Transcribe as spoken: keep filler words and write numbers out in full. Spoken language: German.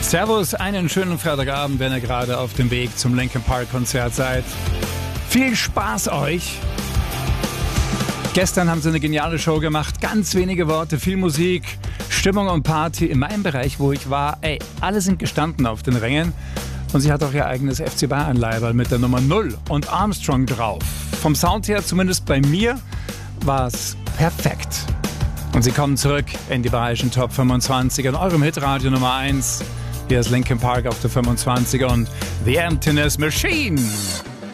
Servus, einen schönen Freitagabend, wenn ihr gerade auf dem Weg zum Linkin Park Konzert seid. Viel Spaß euch! Gestern haben sie eine geniale Show gemacht, ganz wenige Worte, viel Musik, Stimmung und Party. In meinem Bereich, wo ich war, ey, alle sind gestanden auf den Rängen. Und sie hat auch ihr eigenes F C Bayern-Leiberl mit der Nummer null und Armstrong drauf. Vom Sound her, zumindest bei mir, war es perfekt. Und sie kommen zurück in die bayerischen Top fünfundzwanzig in eurem Hitradio Nummer eins. Hier ist Linkin Park auf der fünfundzwanziger und The Emptiness Machine.